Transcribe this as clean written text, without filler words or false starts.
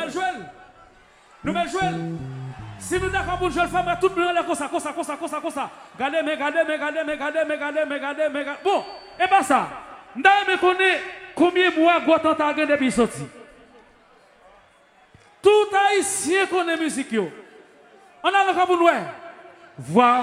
allons jouer. Nous allons jouer. Si nous d'accord pour jouer le femme, tout le monde est comme ça. Regardez, regardez. Bon, et pas ça. Nous me connaît combien de mois Gotan a gagné depuis sorti. Tout haïtien connaît musique. On a le cas pour nous. Voir